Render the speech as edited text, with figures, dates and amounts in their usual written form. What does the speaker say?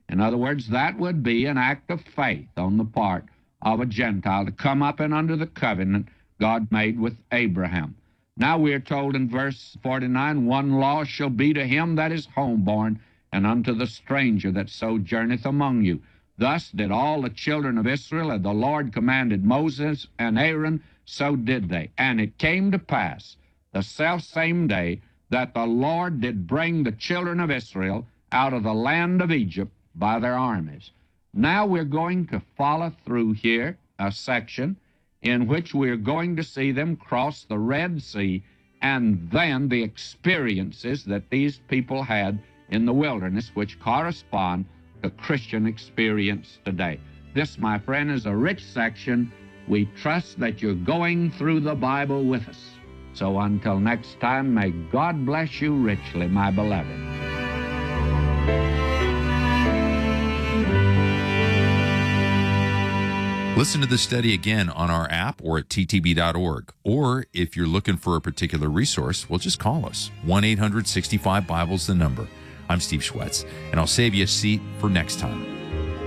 In other words, that would be an act of faith on the part of a Gentile to come up and under the covenant God made with Abraham. Now we are told in verse 49, one law shall be to him that is homeborn, and unto the stranger that sojourneth among you. Thus did all the children of Israel, and the Lord commanded Moses and Aaron, so did they. And it came to pass the selfsame day that the Lord did bring the children of Israel out of the land of Egypt by their armies. Now we're going to follow through here a section in which we're going to see them cross the Red Sea, and then the experiences that these people had in the wilderness, which correspond to Christian experience today. This, my friend, is a rich section. We trust that you're going through the Bible with us. So until next time, may God bless you richly, my beloved. Listen to the study again on our app or at ttb.org. Or if you're looking for a particular resource, well, just call us. 1-800-65-BIBLE's the number. I'm Steve Schwetz, and I'll save you a seat for next time.